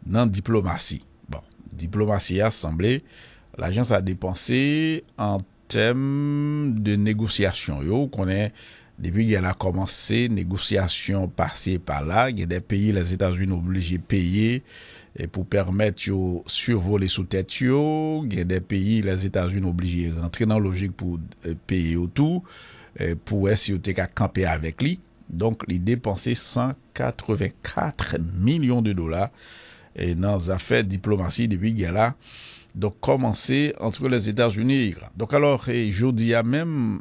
dans diplomatie. Bon, diplomatie a semblé l'agence a dépensé en termes de négociation. Yo connaît depuis qu'elle a commencé négociation par-ci par là, il y a des pays les États-Unis obligés de payer et pour permettre yo survoler sous tête yo, il y a des pays les États-Unis obligés de rentrer dans la logique pour payer tout pour essayer de camper avec lui. Donc, il dépensé 184 millions de dollars dans les affaires diplomatie depuis qu'il a donc commencé entre les États-Unis et l'Iran. Donc alors, jeudi a même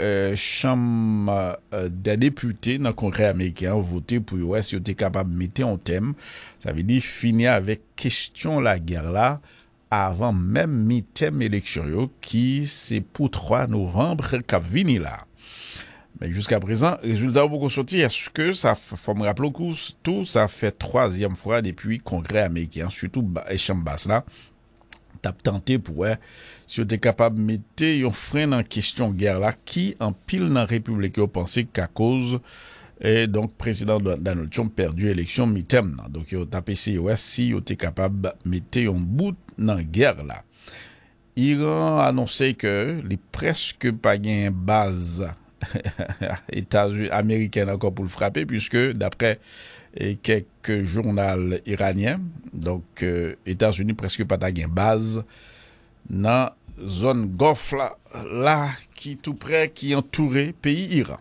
chambre des députés dans le Congrès américain voté pour si on était capable de mettre un thème, ça veut dire finir avec question la guerre là avant même mi-thème élection qui c'est pour 3 novembre qu'a vini là. Mais jusqu'à présent, résultat beaucoup sorti. Est-ce que ça, faut me rappeler que tout ça fait troisième fois depuis le Congrès américain, surtout chambre basse là, t'as tenté pour si on était capable de mettre un frein en question guerre là, qui en pile dans la République a pensé qu'à cause et donc président Donald Trump perdu l'élection mi-terme. Donc il a tapé si on était capable de mettre un bout dans la guerre là. Iran a annoncé que les presque pas gain base États-Unis américains encore pour le frapper puisque d'après quelques journaux iraniens donc États-Unis presque pas gain base dans zone Golfe là qui tout près qui entouré pays Iran.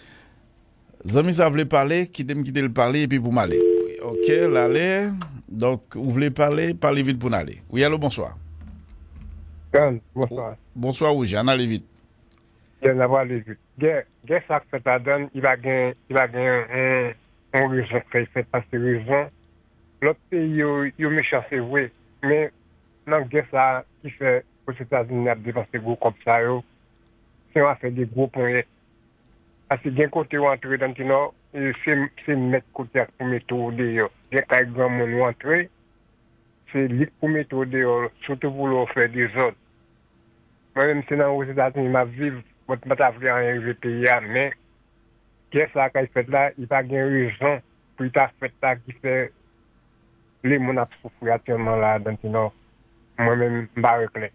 Zami ça voulait parler qui t'aime quitter le parler et puis pour m'aller. OK, l'aller donc vous voulez parler vite pour aller. Oui, allô, bonsoir. Bonsoir. Bonsoir, oui, j'en allez vite. J'en aller vite. Qu'est-ce que ça fait donne, il va gagner un raison fait parce que raison l'autre pays il méchant c'est vrai mais non qu'est-ce ça qui fait aux États-Unis a dépensé gros comme ça c'est on a fait des gros points parce que d'un côté on entrer dans le nord c'est mettre côté pour mettre dehors des cas grand monde entrer c'est lit pour mettre dehors surtout pour leur faire des ordres moi-même c'est dans aux États-Unis ma vivre votre matavle en pays mais qu'est-ce ça qu'il fait là il pas gain raison pour ta fait là qui fait les mon a souffrir actuellement là dans le nord moi-même pas clair.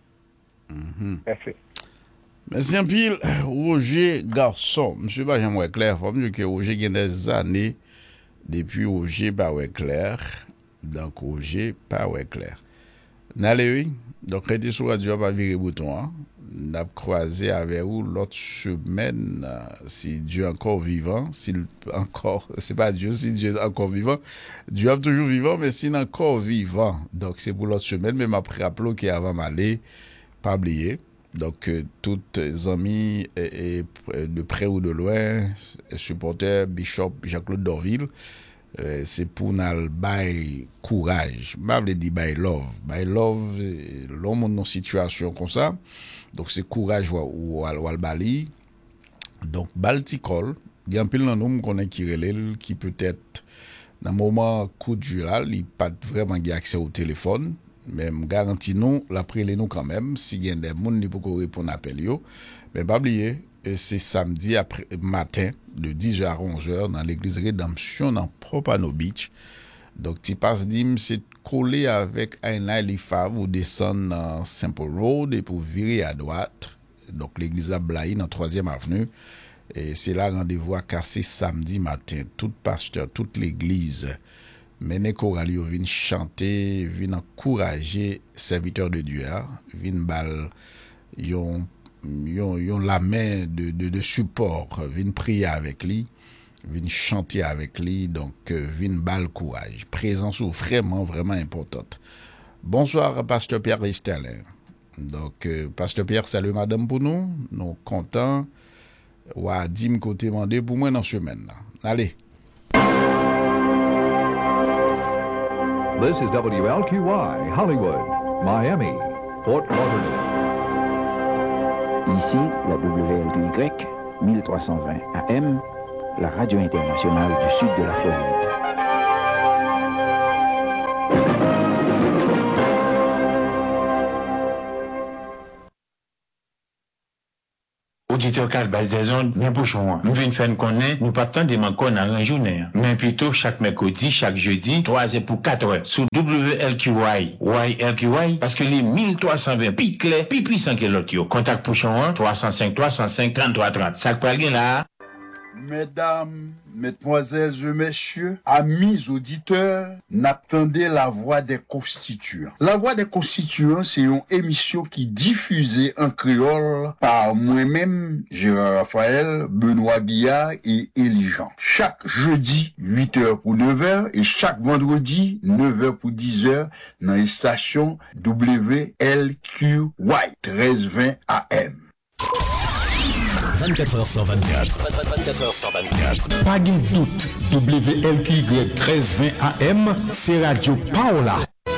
Merci. Merci un pile Roger Garçon monsieur pas jamais clair faut me dire que Roger gagne des années depuis Roger pas clair donc Roger pas clair n'allez oui donc restez sur radio pas virer bouton hein? N'a croisé avec vous l'autre semaine si Dieu est encore vivant s'il encore c'est pas Dieu si Dieu est encore vivant Dieu est toujours vivant mais s'il est encore vivant donc c'est pour l'autre semaine même après rappelons qu'il avant m'aller pas oublier donc toutes les amis et de près ou de loin supporters Bishop Jacques-Claude Dorville c'est pour nous bail courage pas veut dire bail love l'homme dans situation comme ça donc c'est courage ou al bali donc balticol il y a un pile dans nous connaît qui peut-être dans moment coup de jeu là il pas vraiment accès au téléphone mais me garantis nous l'après nous quand même si il y a des monde qui peut répondre appel yo mais pas oublier c'est samedi après matin de 10h à 11h dans l'église Rédemption dans Pompano Beach. Donc tu passes dim c'est collé avec Aina Lifav ou descendre dans Simple Road et pour virer à droite. Donc l'église Ablaï dans 3e avenue et c'est là rendez-vous à casser samedi matin tout pasteur toute l'église Mene choral yo vin chanter, vin encourager serviteurs de Dieu, vin bal yon la main de support, vin prier avec lui, vin chanter avec lui, donc vin bal courage. Présence vraiment importante. Bonsoir pasteur Pierre Ristelin. Donc pasteur Pierre salut madame pour nous, nous contents wa dim côté mandé pour moi dans semaine là. Allez. This is WLQY, Hollywood, Miami, Fort Lauderdale. Ici, la WLQY, 1320 AM, la radio internationale du sud de la Floride. auditeur qui base des ondes, mais bouchon. Nous venons faire connaître, nous pas tant de manquons dans une journée. Mais plutôt chaque mercredi, chaque jeudi, 3h pour 4h. Sous WLQY. YLQY, parce que les 1320 pi clair, pi puissant que l'autre yo. Contact bouchon 305 33 30. Ça peut aller là. Mesdames, mesdemoiselles et messieurs, amis auditeurs, n'attendez la voix des constituants. La voix des constituants, c'est une émission qui diffusée en créole par moi-même, Gérard Raphaël, Benoît Guillard et Élie Jean. Chaque jeudi, 8h pour 9h et chaque vendredi, 9h pour 10h dans les stations WLQY, 1320 AM. 24h sur 24. 24h sur 24. Pas de doute, WLQY 1320 AM, c'est Radio Paola.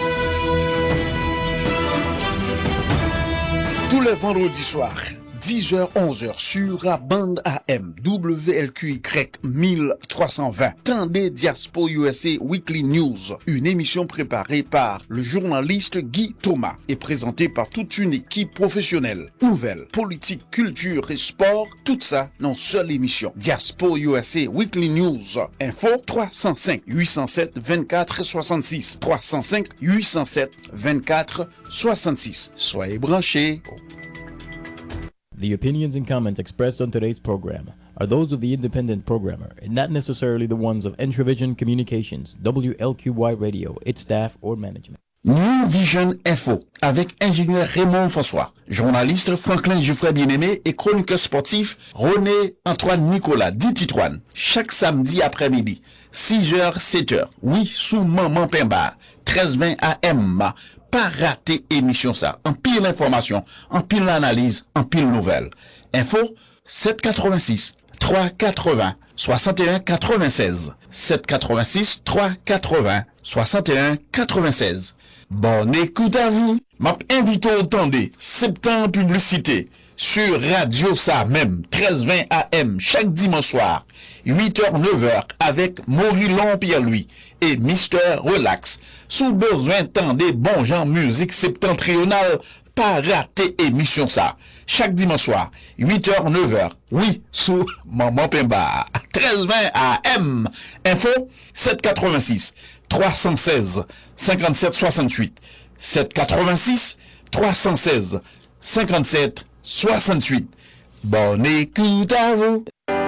Tous les vendredis soirs, 10h-11h sur la bande AM WLQY 1320. Tendez Diaspo USA Weekly News, une émission préparée par le journaliste Guy Thomas et présentée par toute une équipe professionnelle. Nouvelles, politique, culture et sport, tout ça dans une seule émission. Diaspo USA Weekly News. Info 305 807 24 66. 305 807 24 66. Soyez branchés. The opinions and comments expressed on today's program are those of the independent programmer and not necessarily the ones of Entravision Communications, WLQY Radio, its staff, or management. New Vision Info avec ingénieur Raymond François, journaliste Franklin Geoffrey Bien-Aimé et chroniqueur sportif René Antoine Nicolas Dititouane. Chaque samedi après-midi, 6h, 7h. Oui, sous Maman Pemba, 1320 AM. Pas rater émission ça. En pile information, en pile analyse, en pile nouvelle. Info 786 380 61 96 786 380 61 96. Bonne écoute à vous. M'a invité au tendez septembre publicité sur Radio Ça même 1320 AM chaque dimanche soir 8h 9h avec Morilon Pierre-Louis et Mister Relax. Sous besoin tendez bon genre musique septentrionale, pas rater émission ça. Chaque dimanche soir 8h 9h. Oui, sous Maman Pemba 1320 AM. Info 786 316 57 68 786 316 57 68. Bonne écoute à vous.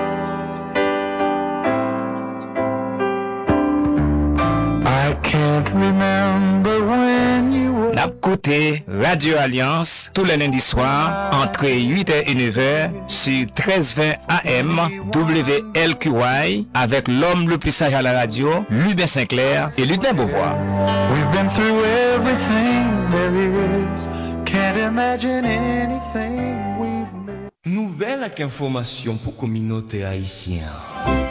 I can't remember when you were... N'a côté Radio Alliance tous les lundis soirs entre 8h et 9h sur 1320 AM WLQY avec l'homme le plus sage à la radio, Lubin Sinclair et Ludin Beauvoir. We've been through everything there is. Can't imagine anything we've made. Nouvelle avec information pour communauté haïtienne.